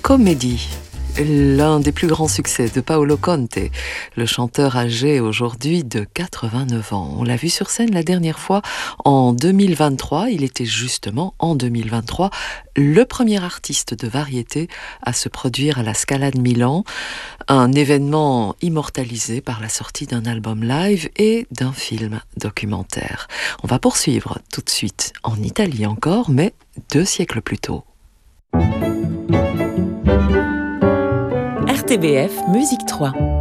Comédie, l'un des plus grands succès de Paolo Conte, le chanteur âgé aujourd'hui de 89 ans. On l'a vu sur scène la dernière fois en 2023. Il était justement en 2023 le premier artiste de variété à se produire à la Scala de Milan, un événement immortalisé par la sortie d'un album live et d'un film documentaire. On va poursuivre tout de suite en Italie encore, mais 2 siècles plus tôt. RTBF Musique 3.